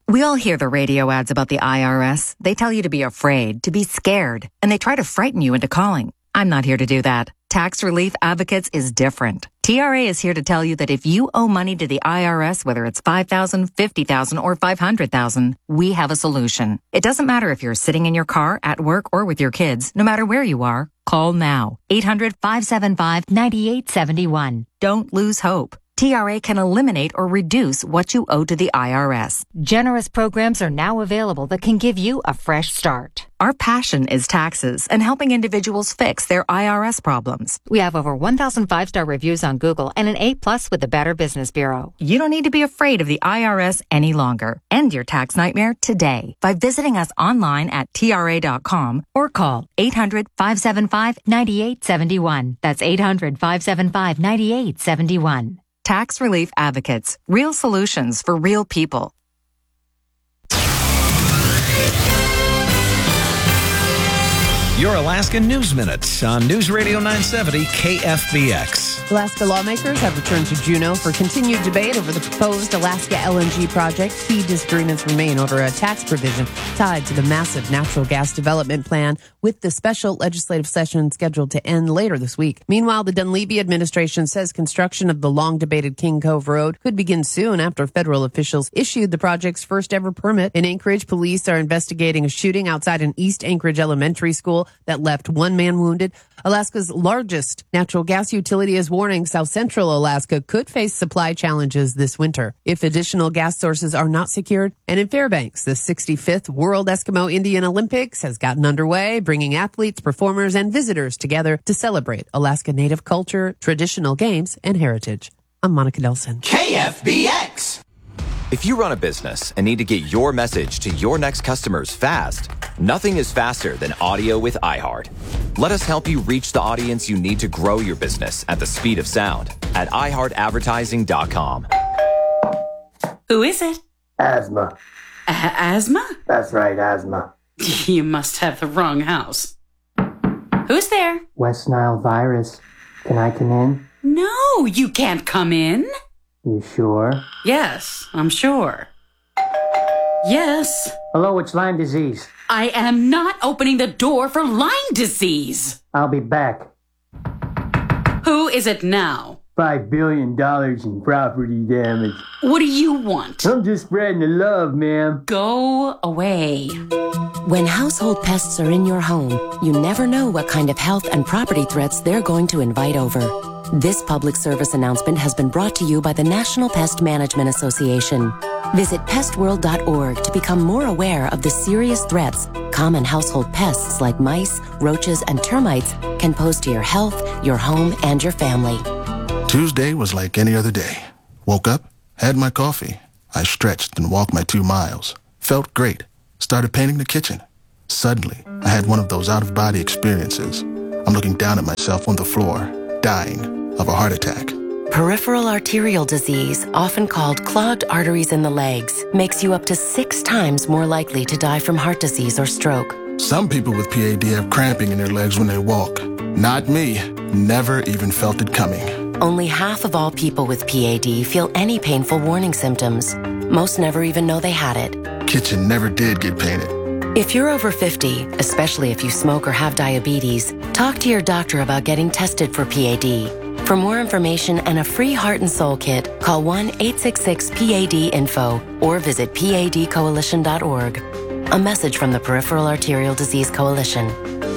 We all hear the radio ads about the IRS. They tell you to be afraid, to be scared, and they try to frighten you into calling. I'm not here to do that. Tax Relief Advocates is different. TRA is here to tell you that if you owe money to the IRS, whether it's $5,000, $50,000, or $500,000, we have a solution. It doesn't matter if you're sitting in your car, at work, or with your kids. No matter where you are, call now. 800-575-9871. Don't lose hope. TRA can eliminate or reduce what you owe to the IRS. Generous programs are now available that can give you a fresh start. Our passion is taxes and helping individuals fix their IRS problems. We have over 1,000 5-star reviews on Google and an A+ with the Better Business Bureau. You don't need to be afraid of the IRS any longer. End your tax nightmare today by visiting us online at TRA.com or call 800-575-9871. That's 800-575-9871. Tax Relief Advocates. Real solutions for real people. Your Alaska News Minutes on News Radio 970 KFBX. Alaska lawmakers have returned to Juneau for continued debate over the proposed Alaska LNG project. Key disagreements remain over a tax provision tied to the massive natural gas development plan, with the special legislative session scheduled to end later this week. Meanwhile, the Dunleavy administration says construction of the long-debated King Cove Road could begin soon after federal officials issued the project's first ever permit. In Anchorage, police are investigating a shooting outside an East Anchorage elementary school that left one man wounded. Alaska's largest natural gas utility is warning South Central Alaska could face supply challenges this winter if additional gas sources are not secured. And in Fairbanks, the 65th World Eskimo Indian Olympics has gotten underway, bringing athletes, performers, and visitors together to celebrate Alaska Native culture, traditional games, and heritage. I'm Monica Nelson. KFBX! If you run a business and need to get your message to your next customers fast, nothing is faster than audio with iHeart. Let us help you reach the audience you need to grow your business at the speed of sound at iHeartAdvertising.com. Who is it? Asthma. Asthma? That's right, asthma. You must have the wrong house. Who's there? West Nile virus. Can I come in? No, you can't come in. You sure? Yes, I'm sure. Yes. Hello, it's Lyme disease. I am not opening the door for Lyme disease. I'll be back. Who is it now? $5 billion in property damage. What do you want? I'm just spreading the love, ma'am. Go away. When household pests are in your home, you never know what kind of health and property threats they're going to invite over. This public service announcement has been brought to you by the National Pest Management Association. Visit pestworld.org to become more aware of the serious threats common household pests like mice, roaches, and termites can pose to your health, your home, and your family. Tuesday was like any other day. Woke up, had my coffee. I stretched and walked my 2 miles. Felt great. Started painting the kitchen. Suddenly, I had one of those out-of-body experiences. I'm looking down at myself on the floor, dying of a heart attack. Peripheral arterial disease, often called clogged arteries in the legs, makes you up to 6 times more likely to die from heart disease or stroke. Some people with PAD have cramping in their legs when they walk. Not me. Never even felt it coming. Only half of all people with PAD feel any painful warning symptoms. Most never even know they had it. Kitchen never did get painted. If you're over 50, especially if you smoke or have diabetes, talk to your doctor about getting tested for PAD. For more information and a free heart and soul kit, call 1-866-PAD-INFO or visit padcoalition.org. A message from the Peripheral Arterial Disease Coalition.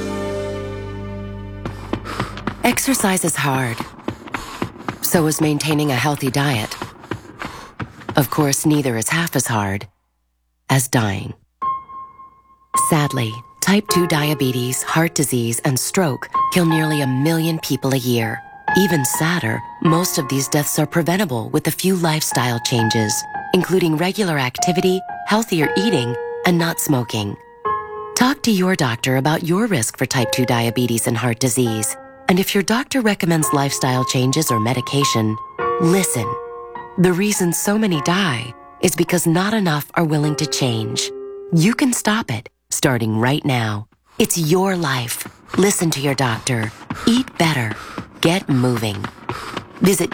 Exercise is hard. So is maintaining a healthy diet. Of course, neither is half as hard as dying. Sadly, type 2 diabetes, heart disease, and stroke kill nearly 1 million people a year. Even sadder, most of these deaths are preventable with a few lifestyle changes, including regular activity, healthier eating, and not smoking. Talk to your doctor about your risk for type 2 diabetes and heart disease. And if your doctor recommends lifestyle changes or medication, listen. The reason so many die is because not enough are willing to change. You can stop it, starting right now. It's your life. Listen to your doctor. Eat better. Get moving. Visit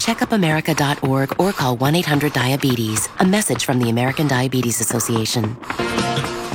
checkupamerica.org or call 1-800-DIABETES. A message from the American Diabetes Association.